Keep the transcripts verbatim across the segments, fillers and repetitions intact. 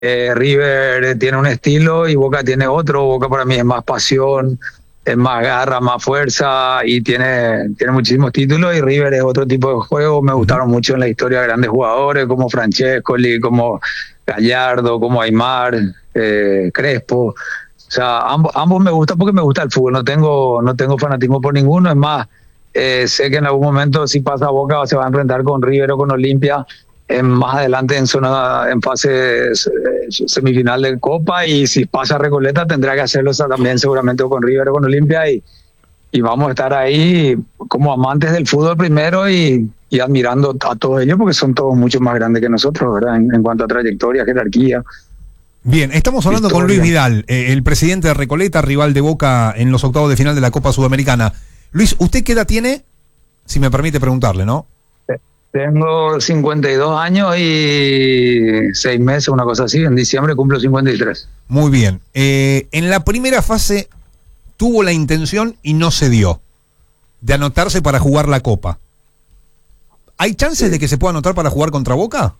Eh, River tiene un estilo y Boca tiene otro. Boca para mí es más pasión, es más garra, más fuerza y tiene, tiene muchísimos títulos, y River es otro tipo de juego. Me gustaron uh-huh. mucho en la historia grandes jugadores como Francescoli, como Gallardo, como Aimar, eh, Crespo. O sea, ambos, ambos me gustan porque me gusta el fútbol. No tengo, no tengo fanatismo por ninguno. Es más, eh, sé que en algún momento si pasa Boca se va a enfrentar con River o con Olimpia en, más adelante en zona, en fase semifinal de Copa, y si pasa Recoleta tendrá que hacerlo también seguramente con River o con Olimpia, y, y vamos a estar ahí como amantes del fútbol primero y, y admirando a todos ellos porque son todos mucho más grandes que nosotros, ¿verdad? En, en cuanto a trayectoria, jerarquía. Bien, estamos hablando historia. Con Luis Vidal, eh, el presidente de Recoleta, rival de Boca en los octavos de final de la Copa Sudamericana. Luis, ¿usted qué edad tiene? Si me permite preguntarle, ¿no? Tengo cincuenta y dos años y seis meses, una cosa así. En diciembre cumplo cincuenta y tres. Muy bien. Eh, en la primera fase tuvo la intención y no se dio de anotarse para jugar la Copa. ¿Hay chances sí. de que se pueda anotar para jugar contra Boca?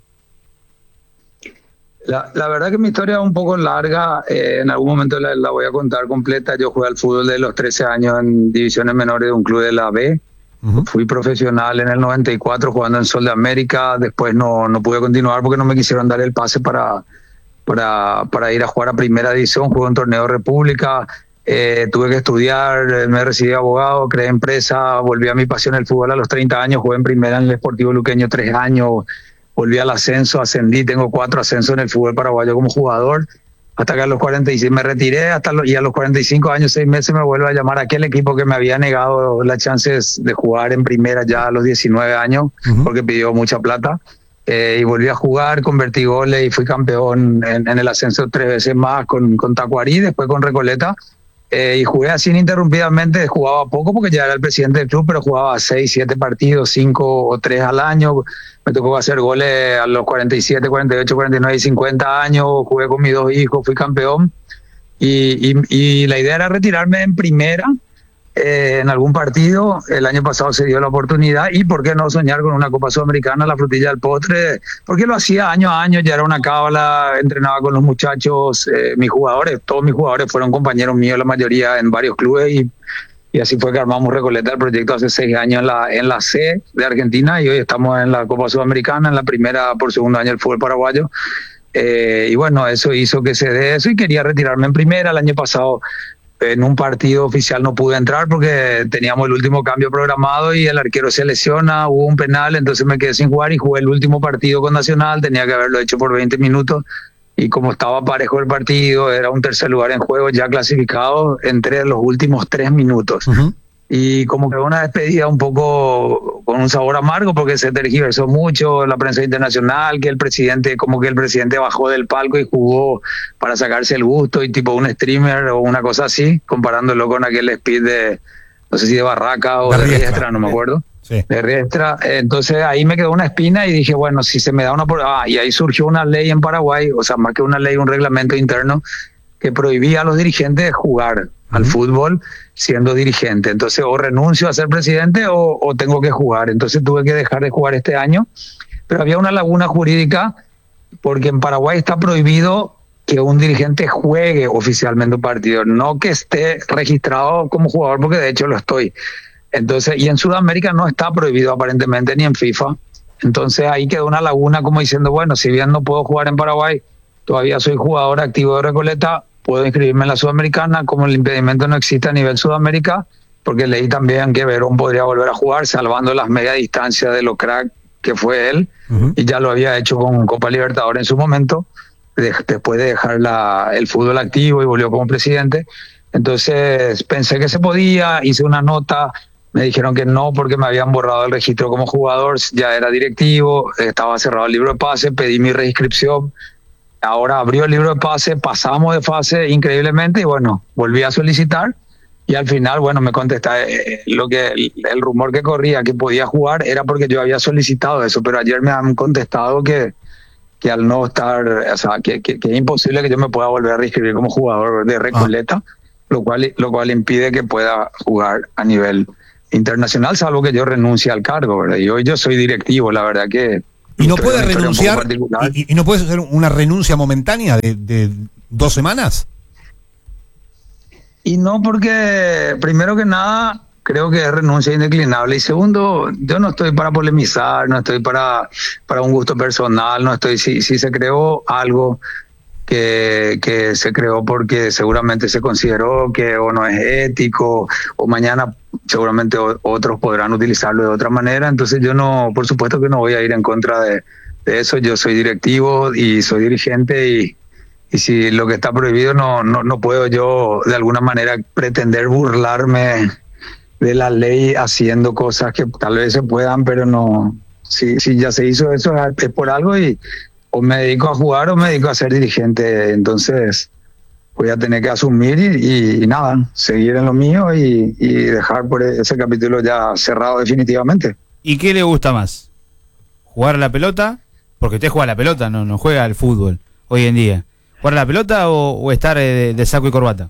La, la verdad que mi historia es un poco larga. Eh, en algún momento la, la voy a contar completa. Yo jugué al fútbol de los trece años en divisiones menores de un club de la B. Uh-huh. Fui profesional en el noventa y cuatro jugando en Sol de América. Después no, no pude continuar porque no me quisieron dar el pase para, para, para ir a jugar a primera división. Jugué un torneo de República, eh, tuve que estudiar, me recibí abogado, creé empresa, volví a mi pasión el fútbol a los treinta años, jugué en primera en el Sportivo Luqueño tres años, volví al ascenso, ascendí, tengo cuatro ascensos en el fútbol paraguayo como jugador. Hasta que a los cuarenta y seis me retiré, hasta los, y a los cuarenta y cinco años, seis meses, me vuelve a llamar aquel equipo que me había negado las chances de jugar en primera ya a los diecinueve años, uh-huh. porque pidió mucha plata. Eh, y volví a jugar, convertí goles y fui campeón en, en el ascenso tres veces más con, con Tacuarí, después con Recoleta. Eh, y jugué así ininterrumpidamente, jugaba poco porque ya era el presidente del club, pero jugaba seis, siete partidos, cinco o tres al año. Me tocó hacer goles a los cuarenta y siete, cuarenta y ocho, cuarenta y nueve y cincuenta años, jugué con mis dos hijos, fui campeón. Y, y, y la idea era retirarme en primera, eh, en algún partido. El año pasado se dio la oportunidad, y por qué no soñar con una Copa Sudamericana, la frutilla del postre, porque lo hacía año a año, ya era una cábala, entrenaba con los muchachos, eh, mis jugadores, todos mis jugadores fueron compañeros míos, la mayoría en varios clubes, y, y así fue que armamos Recoleta, el proyecto hace seis años en la, en la C de Argentina, y hoy estamos en la Copa Sudamericana, en la primera por segundo año del fútbol paraguayo. Eh, y bueno, eso hizo que se dé eso, y quería retirarme en primera. El año pasado en un partido oficial no pude entrar porque teníamos el último cambio programado y el arquero se lesiona, hubo un penal, entonces me quedé sin jugar y jugué el último partido con Nacional, tenía que haberlo hecho por veinte minutos, y como estaba parejo el partido, era un tercer lugar en juego ya clasificado, entré en los últimos tres minutos. Uh-huh. Y como que una despedida un poco con un sabor amargo porque se tergiversó mucho la prensa internacional, que el presidente, como que el presidente bajó del palco y jugó para sacarse el gusto, y tipo un streamer o una cosa así, comparándolo con aquel speed de, no sé si de Barraca o de, de Riestra, no me acuerdo. Sí. De Riestra. Entonces ahí me quedó una espina y dije, bueno, si se me da una... Ah, y ahí surgió una ley en Paraguay, o sea, más que una ley, un reglamento interno que prohibía a los dirigentes jugar al fútbol siendo dirigente. Entonces o renuncio a ser presidente o, o tengo que jugar. Entonces tuve que dejar de jugar este año, pero había una laguna jurídica porque en Paraguay está prohibido que un dirigente juegue oficialmente un partido, no que esté registrado como jugador, porque de hecho lo estoy. Entonces, y en Sudamérica no está prohibido aparentemente, ni en FIFA. Entonces ahí quedó una laguna como diciendo, bueno, si bien no puedo jugar en Paraguay, todavía soy jugador activo de Recoleta, puedo inscribirme en la Sudamericana, como el impedimento no existe a nivel Sudamérica, porque leí también que Verón podría volver a jugar, salvando las media distancias de lo crack que fue él, uh-huh. y ya lo había hecho con Copa Libertadores en su momento, de, después de dejar la, el fútbol activo y volvió como presidente. Entonces pensé que se podía, hice una nota, me dijeron que no porque me habían borrado el registro como jugador, ya era directivo, estaba cerrado el libro de pase, pedí mi reinscripción. Ahora abrió el libro de pase, pasamos de fase increíblemente y bueno, volví a solicitar y al final, bueno, me contesta eh, lo que el, el rumor que corría que podía jugar era porque yo había solicitado eso, pero ayer me han contestado que, que al no estar, o sea, que, que, que es imposible que yo me pueda volver a reinscribir como jugador de Recoleta, ah. lo cual lo cual impide que pueda jugar a nivel internacional, salvo que yo renuncie al cargo, ¿verdad? Y hoy yo soy directivo, la verdad que ¿Y no puede renunciar? Y, y no puede ser una renuncia momentánea de, de dos semanas? Y no, porque primero que nada creo que es renuncia indeclinable, y segundo, yo no estoy para polemizar, no estoy para, para un gusto personal, no estoy, si, si se creó algo que, que se creó porque seguramente se consideró que o no es ético, o mañana seguramente o, otros podrán utilizarlo de otra manera, entonces yo no, por supuesto que no voy a ir en contra de, de eso. Yo soy directivo y soy dirigente, y Y si lo que está prohibido, no, no, no puedo yo de alguna manera pretender burlarme de la ley haciendo cosas que tal vez se puedan, pero no. Si, si ya se hizo eso es por algo, y o me dedico a jugar o me dedico a ser dirigente. Entonces voy a tener que asumir y, y, y nada, seguir en lo mío y, y dejar por ese capítulo ya cerrado definitivamente. ¿Y qué le gusta más? ¿Jugar a la pelota? Porque usted juega a la pelota, no, no juega al fútbol hoy en día. ¿Jugar a la pelota o, o estar de, de saco y corbata?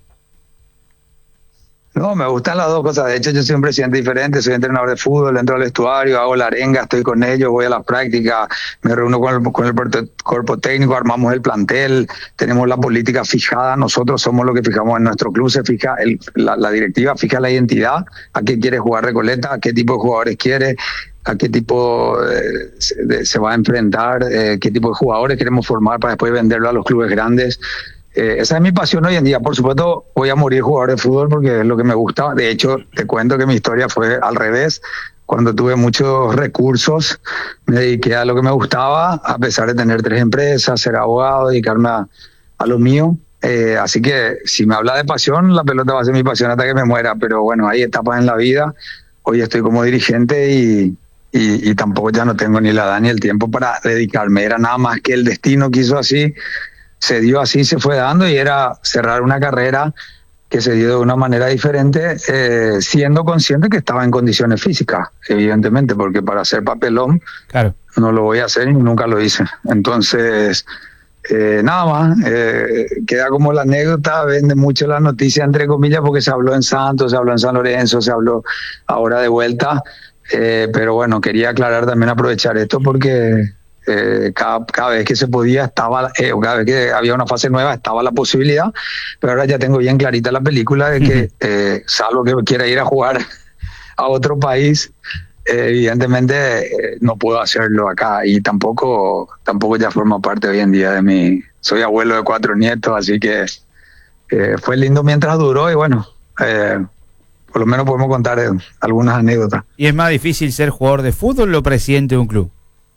No, me gustan las dos cosas. De hecho, yo soy un presidente diferente, soy entrenador de fútbol, entro al vestuario, hago la arenga, estoy con ellos, voy a las prácticas, me reúno con el, con el cuerpo técnico, armamos el plantel, tenemos la política fijada, nosotros somos los que fijamos en nuestro club, se fija el, la, la directiva, fija la identidad, a qué quiere jugar Recoleta, a qué tipo de jugadores quiere, a qué tipo eh, se, de, se va a enfrentar, eh, qué tipo de jugadores queremos formar para después venderlo a los clubes grandes. Eh, esa es mi pasión hoy en día. Por supuesto, voy a morir jugador de fútbol porque es lo que me gusta. De hecho, te cuento que mi historia fue al revés. Cuando tuve muchos recursos, me dediqué a lo que me gustaba, a pesar de tener tres empresas, ser abogado, dedicarme a, a lo mío. Eh, así que si me habla de pasión, la pelota va a ser mi pasión hasta que me muera. Pero bueno, hay etapas en la vida. Hoy estoy como dirigente y, y, y tampoco ya no tengo ni la edad ni el tiempo para dedicarme. Era nada más que el destino quiso así. Se dio así, se fue dando, y era cerrar una carrera que se dio de una manera diferente, eh, siendo consciente que estaba en condiciones físicas, evidentemente, porque para hacer papelón claro, no lo voy a hacer y nunca lo hice. Entonces, eh, nada más, eh, queda como la anécdota, vende mucho la noticia, entre comillas, porque se habló en Santos, se habló en San Lorenzo, se habló ahora de vuelta, eh, pero bueno, quería aclarar también, aprovechar esto, porque... Eh, cada, cada vez que se podía estaba, eh, cada vez que había una fase nueva estaba la posibilidad, pero ahora ya tengo bien clarita la película de que, uh-huh. eh, salvo que quiera ir a jugar a otro país, eh, evidentemente eh, no puedo hacerlo acá, y tampoco tampoco ya forma parte hoy en día de mi... Soy abuelo de cuatro nietos, así que eh, fue lindo mientras duró, y bueno, eh, por lo menos podemos contar eh, algunas anécdotas. ¿Y es más difícil ser jugador de fútbol o presidente de un club?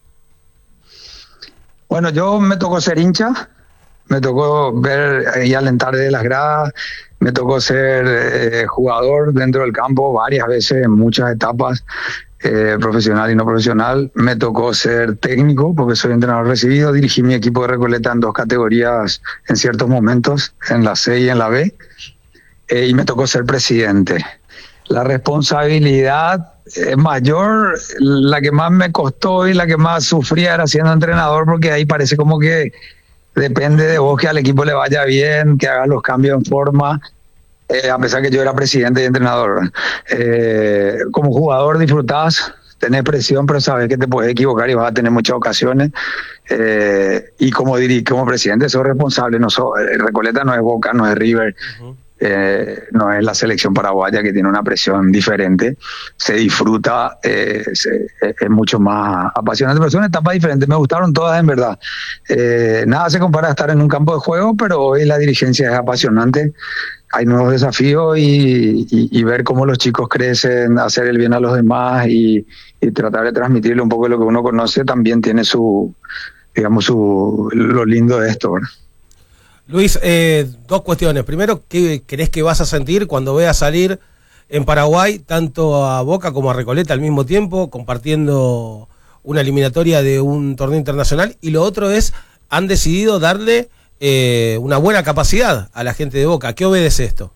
Bueno, yo me tocó ser hincha, me tocó ver y alentar de las gradas, me tocó ser eh, jugador dentro del campo varias veces, en muchas etapas, eh, profesional y no profesional. Me tocó ser técnico, porque soy entrenador recibido, dirigí mi equipo de Recoleta en dos categorías en ciertos momentos, en la C y en la B, eh, y me tocó ser presidente. La responsabilidad es mayor, la que más me costó y la que más sufría era siendo entrenador, porque ahí parece como que depende de vos que al equipo le vaya bien, que hagas los cambios en forma, eh, a pesar que yo era presidente y entrenador. Eh, como jugador disfrutás, tenés presión, pero sabes que te puedes equivocar y vas a tener muchas ocasiones. Eh, y como dirí, como presidente sos responsable, no sos, Recoleta no es Boca, no es River. Uh-huh. Eh, no es la selección paraguaya, que tiene una presión diferente, se disfruta, eh, se, es mucho más apasionante, pero son etapas diferentes, me gustaron todas en verdad. Eh, nada se compara a estar en un campo de juego, pero hoy la dirigencia es apasionante, hay nuevos desafíos y, y, y ver cómo los chicos crecen, hacer el bien a los demás y, y tratar de transmitirle un poco de lo que uno conoce, también tiene su, digamos, su, lo lindo de esto, ¿verdad? Luis, eh, dos cuestiones. Primero, ¿qué crees que vas a sentir cuando veas salir en Paraguay tanto a Boca como a Recoleta al mismo tiempo, compartiendo una eliminatoria de un torneo internacional? Y lo otro es, han decidido darle eh, una buena capacidad a la gente de Boca. ¿A qué obedece esto?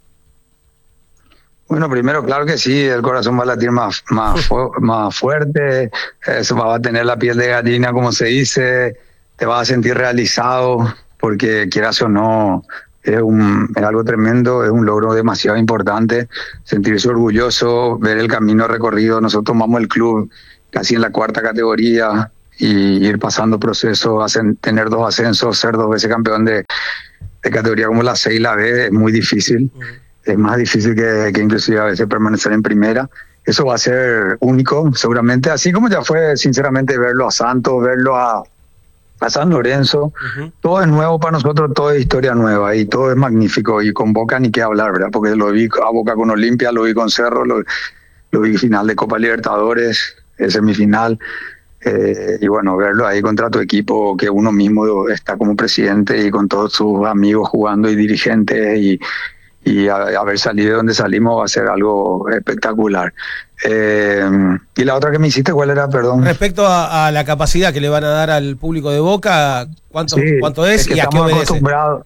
Bueno, primero, claro que sí, el corazón va a latir más, más, fu- más fuerte, eso va a tener la piel de gallina, como se dice, te vas a sentir realizado, porque quieras o no, es, un, es algo tremendo, es un logro demasiado importante, sentirse orgulloso, ver el camino recorrido. Nosotros tomamos el club casi en la cuarta categoría, y ir pasando procesos, hacen, tener dos ascensos, ser dos veces campeón de, de categoría como la C y la B es muy difícil. Uh-huh. Es más difícil que, que inclusive a veces permanecer en primera. Eso va a ser único, seguramente, así como ya fue, sinceramente, verlo a Santos, verlo a, a San Lorenzo. Uh-huh. Todo es nuevo para nosotros, todo es historia nueva y todo es magnífico. Y con Boca ni qué hablar, ¿verdad? Porque lo vi a Boca con Olimpia, lo vi con Cerro, lo, lo vi final de Copa Libertadores, semifinal. Eh, y bueno, verlo ahí contra tu equipo, que uno mismo está como presidente y con todos sus amigos jugando y dirigentes y... y a, a haber salido de donde salimos va a ser algo espectacular. Eh, y la otra que me hiciste, ¿cuál era? Perdón. Respecto a, a la capacidad que le van a dar al público de Boca, ¿cuánto, sí, cuánto es, es que y a qué obedece?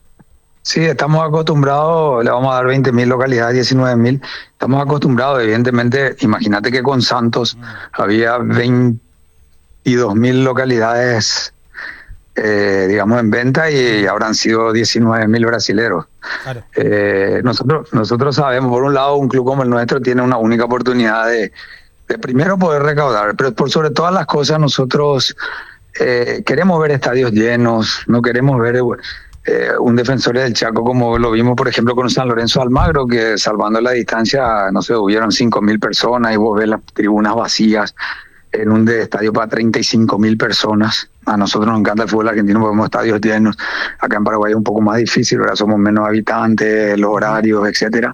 Sí, estamos acostumbrados, le vamos a dar veinte mil localidades, diecinueve mil. Estamos acostumbrados, evidentemente, imagínate que con Santos mm. había veintidós mil localidades Eh, digamos en venta y habrán sido diecinueve mil brasileros. Claro. Eh, nosotros nosotros sabemos, por un lado, un club como el nuestro tiene una única oportunidad de, de primero poder recaudar, pero por sobre todas las cosas nosotros eh, queremos ver estadios llenos, no queremos ver eh, un Defensor del Chaco como lo vimos, por ejemplo, con San Lorenzo Almagro, que salvando la distancia, no sé, hubieron cinco mil personas y vos ves las tribunas vacías en un de estadio para treinta y cinco mil personas. A nosotros nos encanta el fútbol argentino, vemos estadios llenos. Acá en Paraguay es un poco más difícil, ¿verdad? Somos menos habitantes, los horarios, etcétera.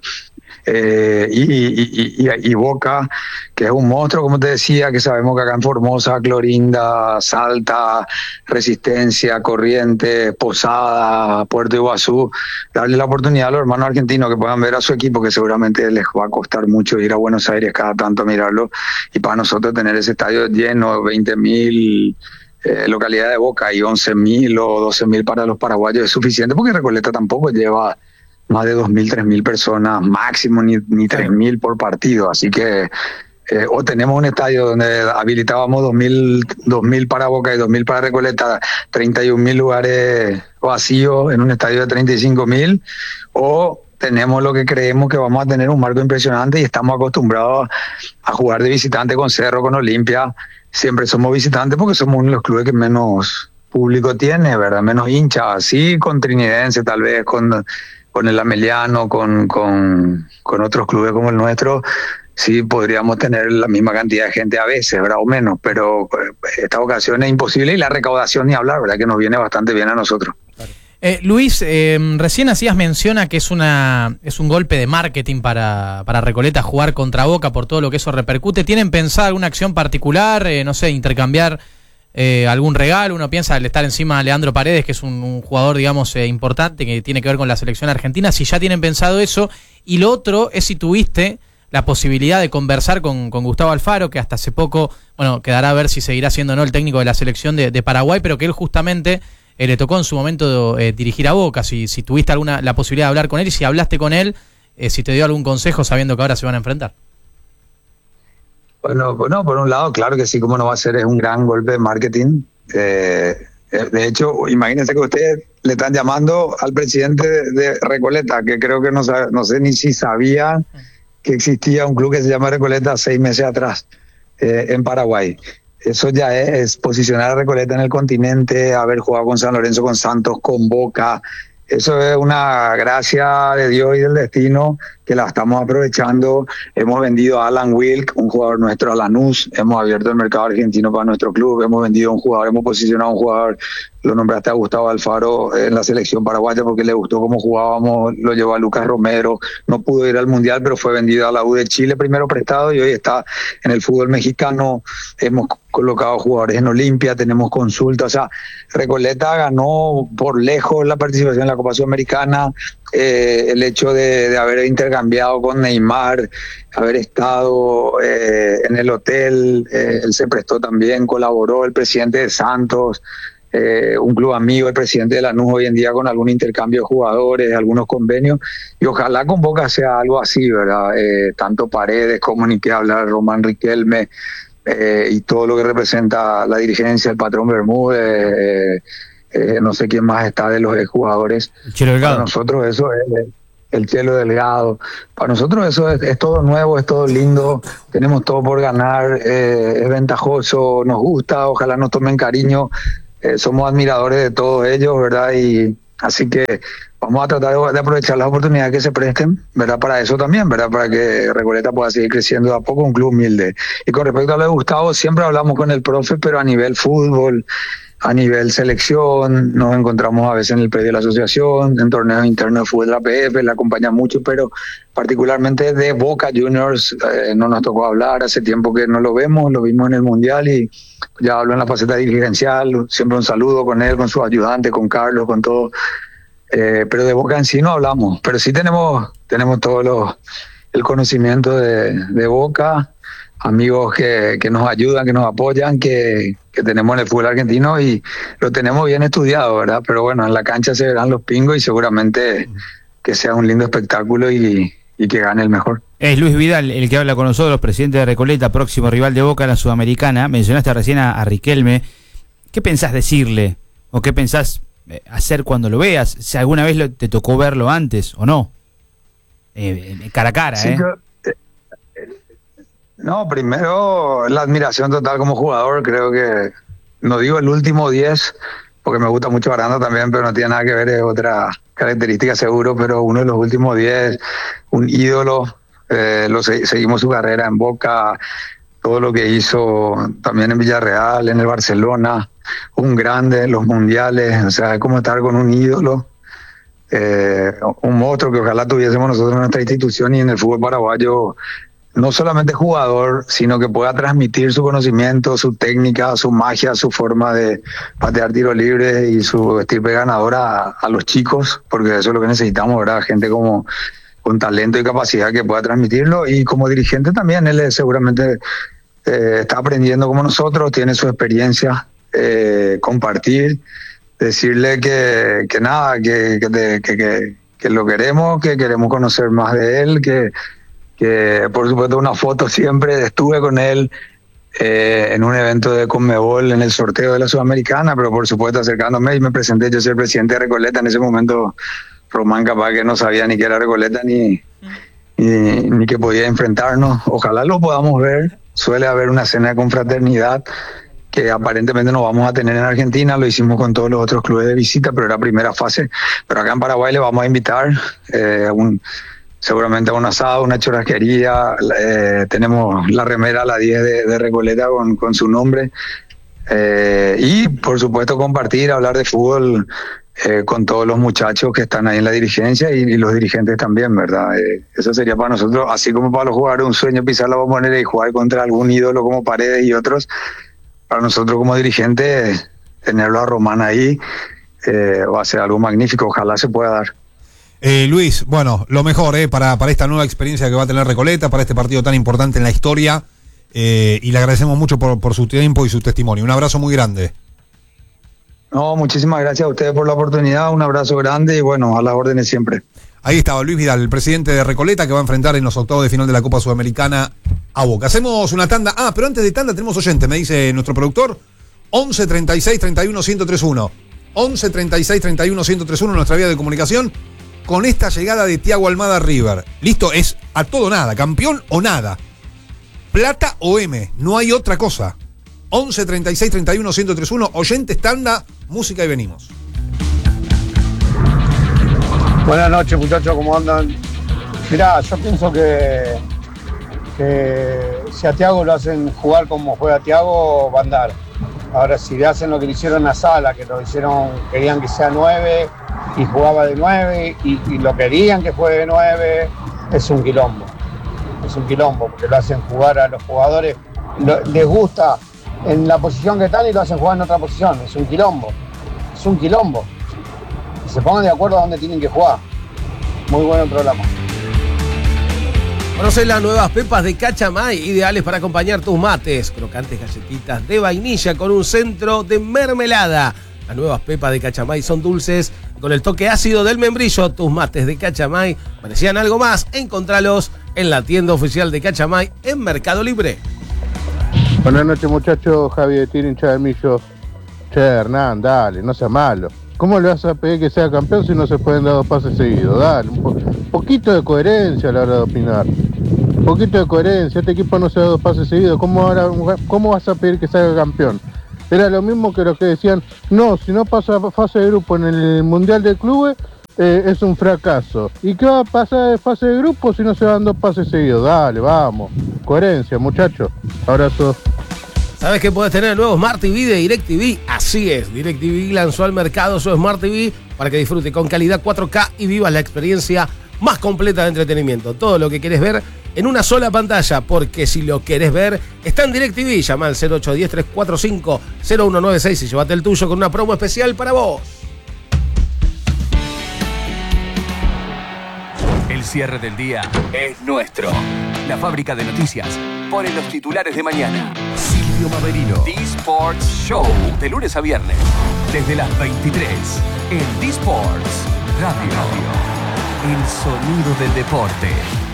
Eh, y, y, y, y Boca, que es un monstruo, como te decía, que sabemos que acá en Formosa, Clorinda, Salta, Resistencia, Corrientes, Posada, Puerto Iguazú, darle la oportunidad a los hermanos argentinos que puedan ver a su equipo, que seguramente les va a costar mucho ir a Buenos Aires cada tanto a mirarlo, y para nosotros tener ese estadio lleno, veinte mil eh, localidades de Boca y once mil o doce mil para los paraguayos es suficiente, porque Recoleta tampoco lleva más de dos mil, tres mil personas, máximo ni, ni tres mil por partido, así que eh, o tenemos un estadio donde habilitábamos dos mil para Boca y dos mil para Recoleta, treinta y un mil lugares vacíos en un estadio de treinta y cinco mil, o tenemos lo que creemos que vamos a tener un marco impresionante y estamos acostumbrados a jugar de visitante con Cerro, con Olimpia. Siempre somos visitantes porque somos uno de los clubes que menos público tiene, ¿verdad? Menos hinchas, sí, con Trinidense tal vez, con... con el Ameliano, con, con, con otros clubes como el nuestro, sí podríamos tener la misma cantidad de gente a veces, ¿verdad? O menos, pero esta ocasión es imposible y la recaudación ni hablar, ¿verdad? Que nos viene bastante bien a nosotros. Eh, Luis, eh, recién hacías mención a que es una es un golpe de marketing para, para Recoleta jugar contra Boca por todo lo que eso repercute. ¿Tienen pensado alguna acción particular? Eh, no sé, intercambiar Eh, algún regalo. Uno piensa al estar encima de Leandro Paredes, que es un, un jugador, digamos, eh, importante, que tiene que ver con la selección argentina, si ya tienen pensado eso. Y lo otro es si tuviste la posibilidad de conversar con, con Gustavo Alfaro, que hasta hace poco, bueno, quedará a ver si seguirá siendo o no el técnico de la selección de, de Paraguay, pero que él justamente eh, le tocó en su momento eh, dirigir a Boca. Si, si tuviste alguna la posibilidad de hablar con él y si hablaste con él, eh, si te dio algún consejo sabiendo que ahora se van a enfrentar. Bueno, bueno, por un lado, claro que sí, como no va a ser, es un gran golpe de marketing. Eh, de hecho, imagínense que ustedes le están llamando al presidente de, de Recoleta, que creo que no, sabe, no sé ni si sabía que existía un club que se llama Recoleta seis meses atrás, eh, en Paraguay. Eso ya es, es posicionar a Recoleta en el continente, haber jugado con San Lorenzo, con Santos, con Boca. Eso es una gracia de Dios y del destino que la estamos aprovechando. Hemos vendido a Alan Wilk, un jugador nuestro, a Lanús. Hemos abierto el mercado argentino para nuestro club. Hemos vendido a un jugador, hemos posicionado a un jugador. Lo nombraste a Gustavo Alfaro en la selección paraguaya porque le gustó cómo jugábamos. Lo llevó a Lucas Romero. No pudo ir al Mundial, pero fue vendido a la U de Chile primero prestado y hoy está en el fútbol mexicano. Hemos colocado jugadores en Olimpia, tenemos consultas. O sea, Recoleta ganó por lejos la participación en la Copa Sudamericana. Eh, el hecho de, de haber intercambiado con Neymar, haber estado eh, en el hotel, eh, él se prestó también, colaboró el presidente de Santos, eh, un club amigo, el presidente de Lanús hoy en día con algún intercambio de jugadores, algunos convenios, y ojalá con Boca sea algo así, ¿verdad? Eh, tanto Paredes como ni que hablar, Román Riquelme, eh, y todo lo que representa la dirigencia, el patrón Bermúdez, eh, Eh, no sé quién más está de los jugadores. Para nosotros eso es, el Chelo Delgado. Para nosotros eso es, es todo nuevo, es todo lindo, tenemos todo por ganar, eh, es ventajoso, nos gusta, ojalá nos tomen cariño, eh, somos admiradores de todos ellos, ¿verdad? Y así que vamos a tratar de, de aprovechar las oportunidades que se presten, ¿verdad? Para eso también, ¿verdad? Para que Recoleta pueda seguir creciendo de a poco, un club humilde. Y con respecto a lo de Gustavo, siempre hablamos con el profe, pero a nivel fútbol, a nivel selección, nos encontramos a veces en el predio de la asociación, en torneos internos de fútbol de la P F, le acompaña mucho, pero particularmente de Boca Juniors eh, no nos tocó hablar, hace tiempo que no lo vemos, lo vimos en el Mundial y ya hablo en la faceta dirigencial, siempre un saludo con él, con su ayudante, con Carlos, con todo, eh, pero de Boca en sí no hablamos, pero sí tenemos, tenemos todo lo, el conocimiento de, de Boca, amigos que, que nos ayudan, que nos apoyan, que, que tenemos en el fútbol argentino y lo tenemos bien estudiado, ¿verdad? Pero bueno, en la cancha se verán los pingos y seguramente que sea un lindo espectáculo y, y que gane el mejor. Es Luis Vidal el que habla con nosotros, presidente de Recoleta, próximo rival de Boca en la Sudamericana. Mencionaste recién a, a Riquelme. ¿Qué pensás decirle o qué pensás hacer cuando lo veas? Si alguna vez lo, te tocó verlo antes o no. Eh, cara a cara, sí, ¿eh? Yo, No, primero la admiración total como jugador, creo que, no digo el último diez, porque me gusta mucho Aranda también, pero no tiene nada que ver, es otra característica seguro, pero uno de los últimos diez, un ídolo, eh, lo se, seguimos su carrera en Boca, todo lo que hizo también en Villarreal, en el Barcelona, un grande, los mundiales, o sea, es como estar con un ídolo, eh, un monstruo que ojalá tuviésemos nosotros en nuestra institución y en el fútbol paraguayo. No solamente jugador, sino que pueda transmitir su conocimiento, su técnica, su magia, su forma de patear tiro libre y su estirpe ganadora a, a los chicos, porque eso es lo que necesitamos, ¿verdad? Gente como con talento y capacidad que pueda transmitirlo. Y como dirigente también, él seguramente eh, está aprendiendo como nosotros, tiene su experiencia, eh, compartir, decirle que, que nada, que, que, te, que, que, que lo queremos, que queremos conocer más de él, que que por supuesto una foto siempre, estuve con él eh, en un evento de Conmebol en el sorteo de la Sudamericana, pero por supuesto acercándome y me presenté, yo soy el presidente de Recoleta, en ese momento Román capaz que no sabía ni qué era Recoleta ni, ni, ni que podía enfrentarnos, ojalá lo podamos ver, suele haber una cena de confraternidad que aparentemente no vamos a tener en Argentina, lo hicimos con todos los otros clubes de visita, pero era primera fase, pero acá en Paraguay le vamos a invitar eh, un seguramente a un asado, una churrasquería, eh, tenemos la remera a la diez de, de Recoleta con, con su nombre, eh, y por supuesto compartir, hablar de fútbol eh, con todos los muchachos que están ahí en la dirigencia y, y los dirigentes también, ¿verdad? Eh, eso sería para nosotros, así como para los jugadores un sueño pisar la bombonera y jugar contra algún ídolo como Paredes y otros, para nosotros como dirigentes tenerlo a Román ahí eh, va a ser algo magnífico, ojalá se pueda dar. Eh, Luis, bueno, lo mejor eh, para, para esta nueva experiencia que va a tener Recoleta, para este partido tan importante en la historia, eh, y le agradecemos mucho por, por su tiempo y su testimonio. Un abrazo muy grande. No, muchísimas gracias a ustedes por la oportunidad, un abrazo grande y bueno, a las órdenes siempre. Ahí estaba Luis Vidal, el presidente de Recoleta, que va a enfrentar en los octavos de final de la Copa Sudamericana a Boca. Hacemos una tanda, ah, pero antes de tanda tenemos oyente, me dice nuestro productor, once treinta y seis treinta y uno ciento treinta y uno, once treinta y seis treinta y uno ciento treinta y uno, nuestra vía de comunicación, con esta llegada de Thiago Almada River. Listo, es a todo nada, campeón o nada. Plata o M, no hay otra cosa. once treinta y seis treinta y uno ciento treinta y uno, oyentes, tanda, música y venimos. Buenas noches, muchachos, ¿cómo andan? Mirá, yo pienso que, que si a Thiago lo hacen jugar como juega Thiago, va a andar. Ahora, si le hacen lo que le hicieron a Sala, que lo hicieron, querían que sea nueve y jugaba de nueve y, y lo querían que juegue de nueve, es un quilombo. Es un quilombo, porque lo hacen jugar a los jugadores, lo, les gusta en la posición que están y lo hacen jugar en otra posición. Es un quilombo. Es un quilombo. Y se pongan de acuerdo a dónde tienen que jugar. Muy bueno el programa. Conocen las nuevas pepas de Cachamay, ideales para acompañar tus mates. Crocantes galletitas de vainilla con un centro de mermelada. Las nuevas pepas de Cachamay son dulces con el toque ácido del membrillo. Tus mates de Cachamay parecían algo más. Encontralos en la tienda oficial de Cachamay en Mercado Libre. Buenas noches, muchachos. Javi de Tiro, hincha del Millo. Che, Hernán, dale, no seas malo. ¿Cómo le vas a pedir que sea campeón si no se pueden dar dos pases seguidos? Dale, un po- poquito de coherencia a la hora de opinar. Un poquito de coherencia, este equipo no se da dos pases seguidos, ¿cómo, ahora, ¿cómo vas a pedir que sea campeón? Era lo mismo que los que decían, no, si no pasa a fase de grupo en el Mundial de Clubes, eh, es un fracaso. ¿Y qué va a pasar de fase de grupo si no se dan dos pases seguidos? Dale, vamos, coherencia, muchachos. Abrazo. ¿Sabes que puedes tener el nuevo Smart T V de DirecTV? Así es, DirecTV lanzó al mercado su Smart T V para que disfrute con calidad cuatro K y vivas la experiencia más completa de entretenimiento. Todo lo que querés ver en una sola pantalla, porque si lo querés ver, está en DirecTV. Llama al cero ocho uno cero, tres cuatro cinco, cero uno nueve seis y llévate el tuyo con una promo especial para vos. El cierre del día es nuestro. La fábrica de noticias pone los titulares de mañana. Silvio Maverino. D-Sports Show. De lunes a viernes. Desde las veintitrés. En D-Sports Radio. El sonido del deporte.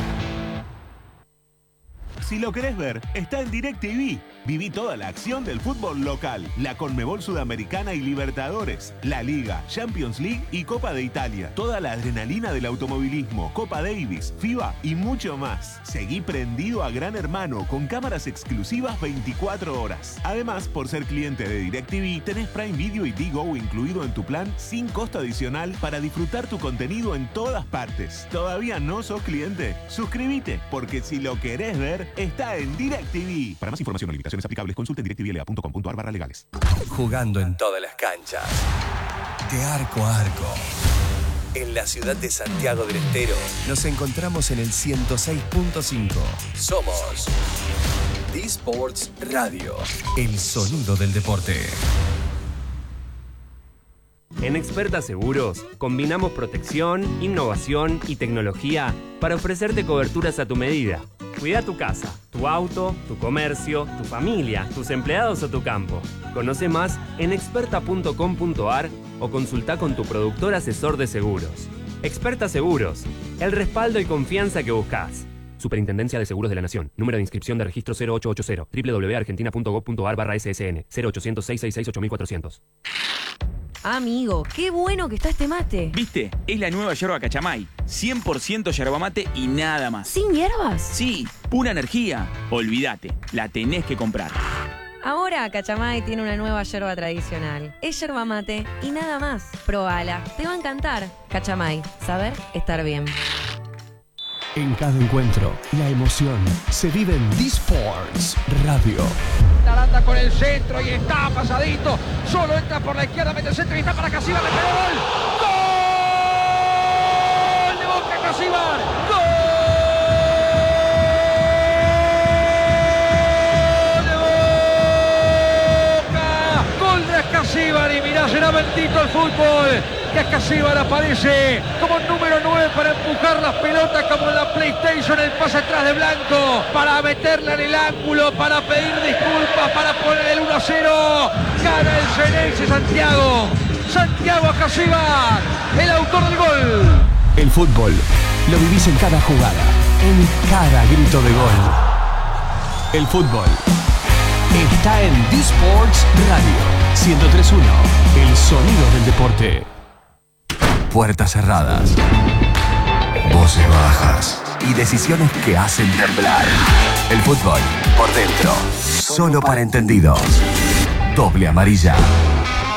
Si lo querés ver, está en DirecTV. Viví toda la acción del fútbol local, la Conmebol Sudamericana y Libertadores, la Liga, Champions League y Copa de Italia. Toda la adrenalina del automovilismo, Copa Davis, FIBA y mucho más. Seguí prendido a Gran Hermano con cámaras exclusivas veinticuatro horas. Además, por ser cliente de DirecTV, tenés Prime Video y Digo incluido en tu plan sin costo adicional para disfrutar tu contenido en todas partes. ¿Todavía no sos cliente? Suscríbete, porque si lo querés ver, está en DirecTV. Para más información o limitaciones aplicables, consulten directvla punto com punto ar barra legales. Jugando en todas las canchas. De arco a arco. En la ciudad de Santiago del Estero nos encontramos en el ciento seis punto cinco. Somos D-Sports Radio. El sonido del deporte. En Experta Seguros, combinamos protección, innovación y tecnología para ofrecerte coberturas a tu medida. Cuida tu casa, tu auto, tu comercio, tu familia, tus empleados o tu campo. Conoce más en experta punto com punto ar o consulta con tu productor asesor de seguros. Experta Seguros, el respaldo y confianza que buscas. Superintendencia de Seguros de la Nación. Número de inscripción de registro cero ocho ocho cero. doble u doble u doble u punto argentina punto gov punto ar barra S S N. cero ochocientos, seiscientos sesenta y seis, ocho mil cuatrocientos. Amigo, qué bueno que está este mate. ¿Viste? Es la nueva yerba Cachamay. cien por ciento yerba mate y nada más. ¿Sin hierbas? Sí, pura energía. Olvídate, la tenés que comprar. Ahora Cachamay tiene una nueva yerba tradicional. Es yerba mate y nada más. Probala, te va a encantar. Cachamay, saber estar bien. En cada encuentro, la emoción se vive en D-Sports Radio. Aranda con el centro y está pasadito. Solo entra por la izquierda, mete el centro y está para Casíbar. Le pegó gol. ¡Gol! De Boca Casíbar. ¡Gol! De Boca. Gol de Casíbar. Y mirá, será bendito el fútbol. Que Casíbar aparece como número nueve para empujar las pelotas como en la PlayStation, el pase atrás de Blanco, para meterla en el ángulo, para pedir disculpas, para poner el uno a cero. Gana el Xeneize Santiago. Santiago Casíbar, el autor del gol. El fútbol lo vivís en cada jugada, en cada grito de gol. El fútbol está en D-Sports Radio ciento tres punto uno, el sonido del deporte. Puertas cerradas, voces bajas y decisiones que hacen temblar. El fútbol por dentro, solo para entendidos. Doble amarilla.